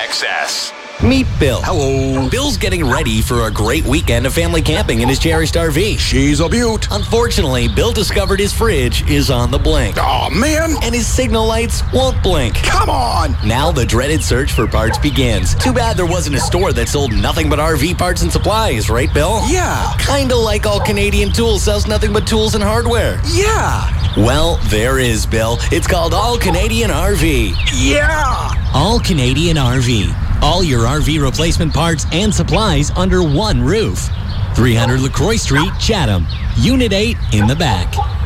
KXS. Meet Bill. Hello. Bill's getting ready for a great weekend of family camping in his cherished RV. She's a beaut. Unfortunately, Bill discovered his fridge is on the blink. Oh, man. And his signal lights won't blink. Come on. Now the dreaded search for parts begins. Too bad there wasn't a store that sold nothing but RV parts and supplies, right, Bill? Yeah. Kinda like All Canadian Tools sells nothing but tools and hardware. Yeah. Well, there is, Bill. It's called All Canadian RV. Yeah. All Canadian RV. All your RV replacement parts and supplies under one roof. 300 LaCroix Street, Chatham. Unit 8 in the back.